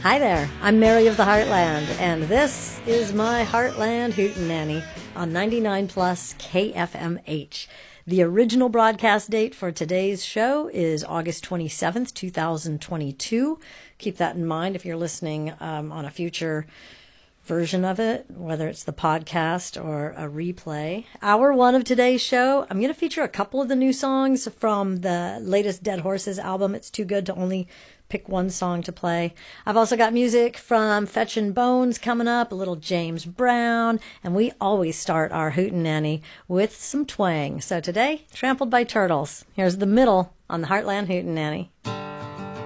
Hi there, I'm Mary of the Heartland, and this is my Heartland Hootenanny on 99 Plus KFMH. The original broadcast date for today's show is August 27th, 2022. Keep that in mind if you're listening on a future version of it, whether it's the podcast or a replay. Hour one of today's show, I'm going to feature a couple of the new songs from the latest Dead Horses album. It's too good to only pick one song to play. I've also got music from Fetchin' Bones coming up, a little James Brown, and we always start our Hootenanny with some twang. So today, Trampled by Turtles. Here's the middle on the Heartland Hootenanny.